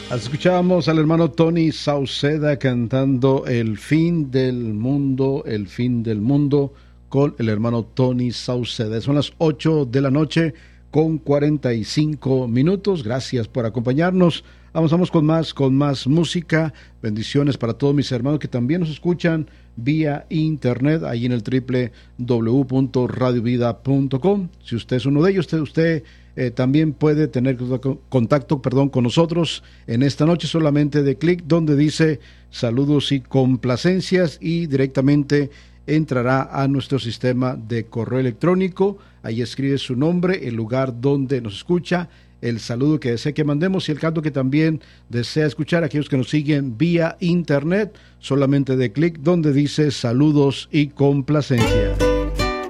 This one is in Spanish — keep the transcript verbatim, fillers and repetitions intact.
Escuchábamos al hermano Tony Sauceda cantando El fin del mundo, el fin del mundo con el hermano Tony Sauceda. Son las ocho de la noche con cuarenta y cinco minutos. Gracias por acompañarnos. Avanzamos con más, con más música. Bendiciones para todos mis hermanos que también nos escuchan vía internet, ahí en el doble u doble u doble u punto radio vida punto com. Si usted es uno de ellos, usted, usted eh, también puede tener contacto perdón, con nosotros en esta noche. Solamente de clic donde dice saludos y complacencias y directamente entrará a nuestro sistema de correo electrónico. Ahí escribe su nombre, el lugar donde nos escucha, el saludo que desea que mandemos y el canto que también desea escuchar. Aquellos que nos siguen vía internet, solamente de clic donde dice saludos y complacencias.